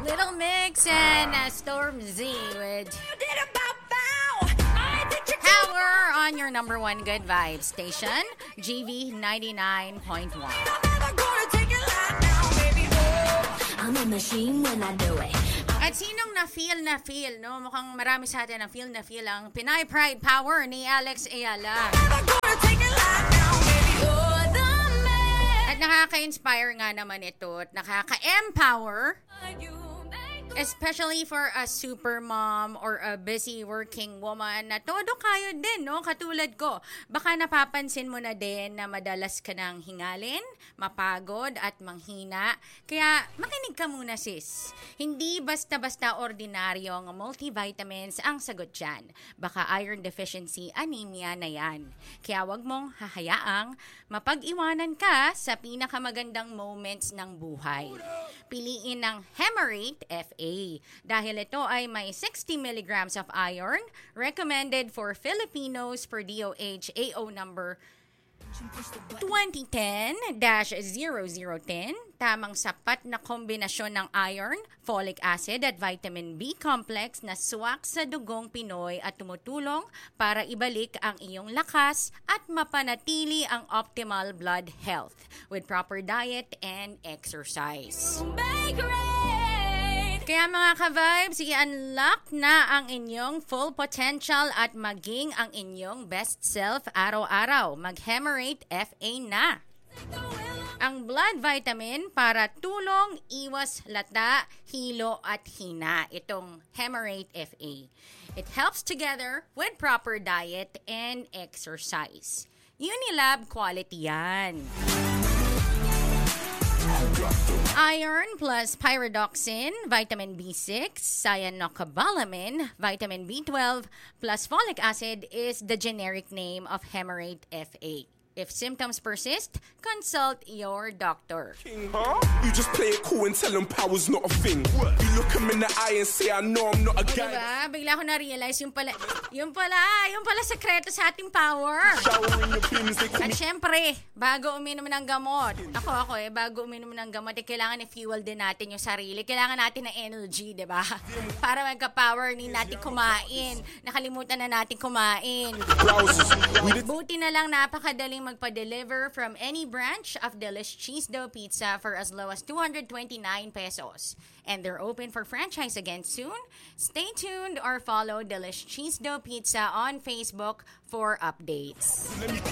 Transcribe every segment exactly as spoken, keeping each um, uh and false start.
Little Mix and uh, Storm Z with Power on your number one good vibe station, G V ninety-nine point one. I'm a machine when I do it. At sinong na-feel na feel, no? Mukhang marami sa atin na feel na feel ang Pinay Pride Power ni Alex Ayala. At nakaka-inspire nga naman ito at nakaka-empower. Especially for a super mom or a busy working woman na todo kayo din, no? Katulad ko. Baka napapansin mo na din na madalas ka nang hingalin, mapagod at manghina. Kaya makinig ka muna sis. Hindi basta-basta ordinaryong multivitamins ang sagot dyan. Baka iron deficiency, anemia na yan. Kaya wag mong hahayaang mapag-iwanan ka sa pinakamagandang moments ng buhay. Piliin ng Hemarate F A dahil ito ay may sixty milligrams of iron, recommended for Filipinos per D O H A O number twenty ten dash zero zero one zero. Tamang sapat na kombinasyon ng iron, folic acid at vitamin B complex na swak sa dugong Pinoy at tumutulong para ibalik ang iyong lakas at mapanatili ang optimal blood health with proper diet and exercise. Kaya mga ka-vibes, i-unlock na ang inyong full potential at maging ang inyong best self araw-araw. Mag-Hemarate F A na. Ang blood vitamin para tulong, iwas lata, hilo at hina. Itong Hemarate F A. It helps together with proper diet and exercise. Unilab quality yan. Iron plus pyridoxine, vitamin B six, cyanocobalamin, vitamin B twelve plus folic acid is the generic name of Hemarate F A. If symptoms persist, consult your doctor. Huh? You just play it cool and tell them power's not a thing. You look them in the eye and say, I know I'm not a guy. Diba? Bigla ko na-realize yung pala, yung pala, yung pala sekreto sa ating power. At syempre, bago uminom ng gamot, ako ako eh, bago uminom ng gamot, eh, kailangan i-fuel din natin yung sarili. Kailangan natin ng energy, diba? Para magka-power, ni natin kumain. Nakalimutan na natin kumain. Buti na lang napakadaling magpa-deliver from any branch of Delish Cheese Dough Pizza for as low as two hundred twenty-nine pesos. And they're open for franchise again soon. Stay tuned or follow Delish Cheese Dough Pizza on Facebook for updates.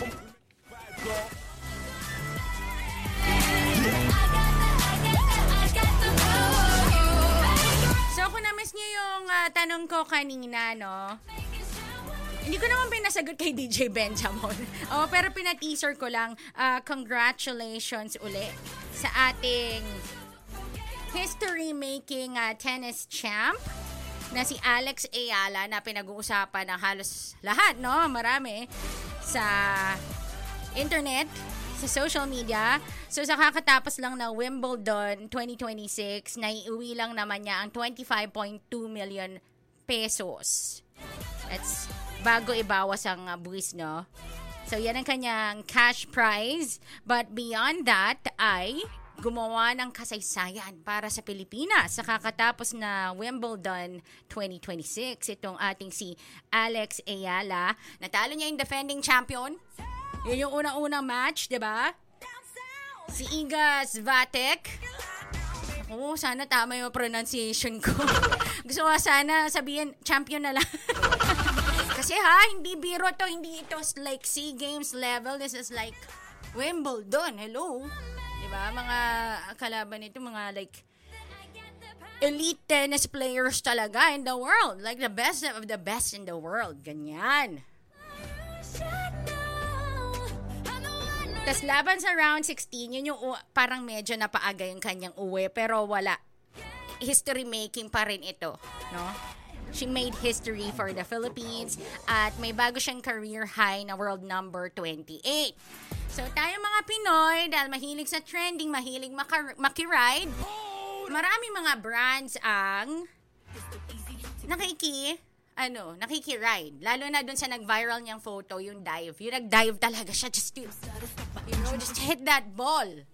So kung na-miss niyo yung uh, tanong ko kanina, no? Hindi ko naman pinasagot kay D J Benjamin. Oh, pero pina-teaser ko lang. Uh, congratulations uli sa ating history-making uh, tennis champ na si Alex Ayala na pinag-uusapan ng halos lahat, no? Marami sa internet, sa social media. So, sa kakatapos lang na Wimbledon twenty twenty-six, naiuwi lang naman niya ang twenty-five point two million pesos. That's bago ibawas ang uh, buwis, no? So, yan ang kanyang cash prize. But beyond that, ay gumawa ng kasaysayan para sa Pilipinas sa kakatapos na Wimbledon twenty twenty-six. Itong ating si Alex Ayala. Natalo niya yung defending champion. Yun yung unang-unang match, di ba? Si Iga Swiatek. Oo, sana tama yung pronunciation ko. Gusto ko sana sabihin, champion na lang. Kasi ha, hindi biro to, hindi ito like SEA Games level. This is like Wimbledon. Hello? Diba? Mga kalaban nito, mga like elite tennis players talaga in the world. Like the best of the best in the world. Ganyan. Tas laban sa round sixteen, yun yung uh, parang medyo napaaga yung kanyang uwi. Pero wala. History making pa rin ito. No? She made history for the Philippines at may bago siyang career high na world number twenty-eight. So tayo mga Pinoy, dahil mahilig sa trending, mahilig maka- makiride, marami mga brands ang nakiki, ano, nakikiride. Lalo na dun sa nag-viral niyang photo, yung dive. Yung nag-dive talaga siya just to, you know, just hit that ball.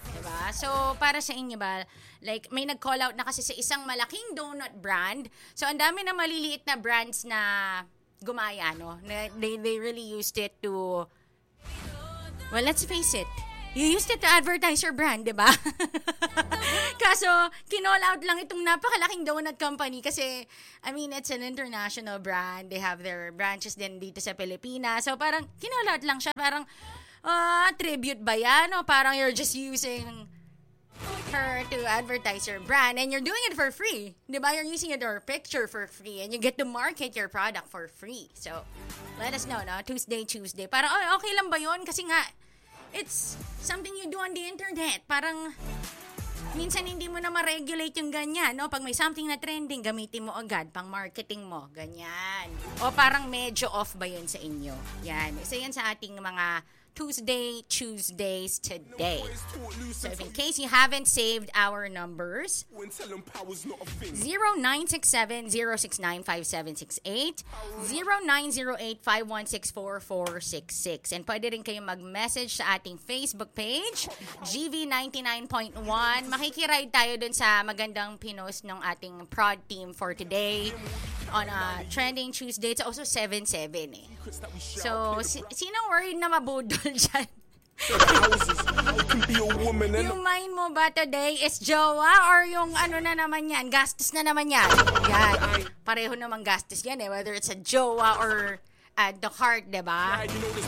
Diba? So, para sa inyo ba, like, may nag-call out na kasi sa isang malaking donut brand. So, ang dami na maliliit na brands na gumaya, no? Na they, they really used it to, well, let's face it, you used it to advertise your brand, di ba? Kaso, kinall out lang itong napakalaking donut company kasi, I mean, it's an international brand. They have their branches din dito sa Pilipinas. So, parang, kinall out lang siya. Parang, ah, uh, tribute ba yan? O parang you're just using her to advertise your brand and you're doing it for free. Di ba? You're using your picture for free and you get to market your product for free. So, let us know, no? Tuesday, Tuesday. Parang, oh, okay lang ba yun? Kasi nga, it's something you do on the internet. Parang, minsan hindi mo na ma-regulate yung ganyan, no? Pag may something na trending, gamitin mo agad, pang marketing mo, ganyan. O parang medyo off ba yun sa inyo? Yan. Isa yan sa ating mga Tuesday, Tuesdays today. So if in case you haven't saved our numbers, zero nine six seven, zero six nine, five seven six eight, zero nine zero eight, five one six, four four six six. And pwede rin kayo mag-message sa ating Facebook page, G V ninety-nine point one. Makikiride tayo dun sa magandang pinost ng ating prod team for today on a Trending Tuesday. It's also seven seven eh. So, si- sinong worried na mabudol dyan? Yung mind mo ba today is jowa or yung ano na naman yan? Gastos na naman yan. Yan. Pareho naman gastos yan eh. Whether it's a jowa or uh, the heart, diba?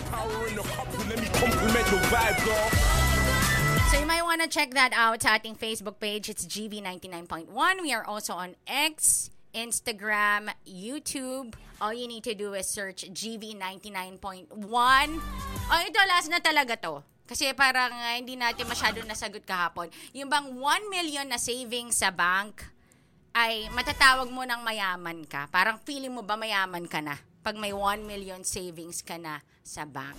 So you might wanna check that out sa ating Facebook page. It's G V ninety-nine point one. We are also on X, Instagram, YouTube. All you need to do is search G V ninety-nine point one. Oh, ito, last na talaga to. Kasi parang uh, hindi natin masyado nasagot kahapon. Yung bang one million na savings sa bank ay matatawag mo ng mayaman ka. Parang feeling mo ba mayaman ka na pag may one million savings ka na sa bank?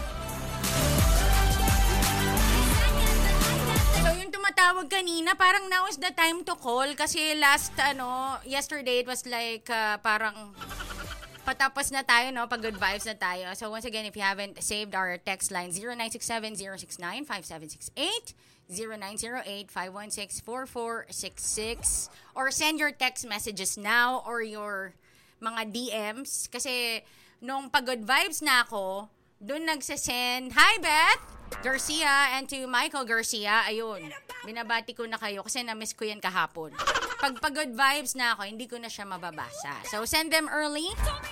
So, yung tumatawag kanina, parang now is the time to call kasi last, ano, yesterday it was like, uh, parang patapos na tayo, no? Pag good vibes na tayo. So, once again, if you haven't saved our text line, zero nine six seven, zero six nine, five seven six eight, zero nine zero eight, five one six, four four six six, or send your text messages now or your mga D Ms. Kasi, nung pag good vibes na ako, doon nagsasend, hi Beth! Garcia and to Michael Garcia, ayun, binabati ko na kayo kasi na-miss ko yan kahapon. Pag pag-good vibes na ako, hindi ko na siya mababasa. So, send them early.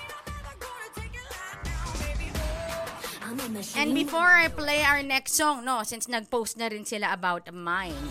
And before I play our next song, no, since nag-post na rin sila about mine.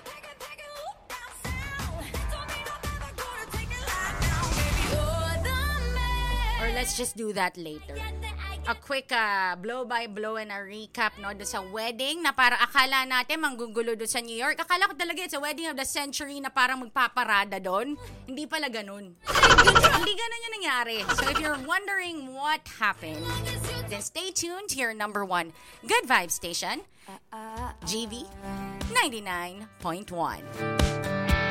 Or let's just do that later. A quick uh, blow-by-blow and a recap, no, doon sa wedding na para akala natin manggugulo doon sa New York. Akala ko talaga it's a wedding of the century na parang magpaparada doon. Hindi pala ganun. Hindi ganun yung nangyari. So if you're wondering what happened, then stay tuned to your number one Good Vibe station, G V ninety-nine point one.